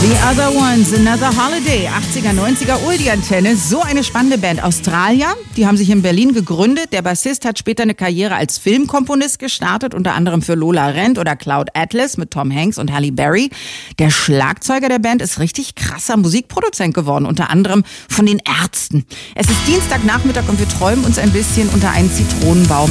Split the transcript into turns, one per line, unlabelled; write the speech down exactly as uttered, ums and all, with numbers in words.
The Other Ones, Another Holiday, achtziger, neunziger, Uldi-Antenne. So eine spannende Band. Australier, die haben sich in Berlin gegründet. Der Bassist hat später eine Karriere als Filmkomponist gestartet, unter anderem für Lola Rent oder Cloud Atlas mit Tom Hanks und Halle Berry. Der Schlagzeuger der Band ist richtig krasser Musikproduzent geworden, unter anderem von den Ärzten. Es ist Dienstagnachmittag und wir träumen uns ein bisschen unter einen Zitronenbaum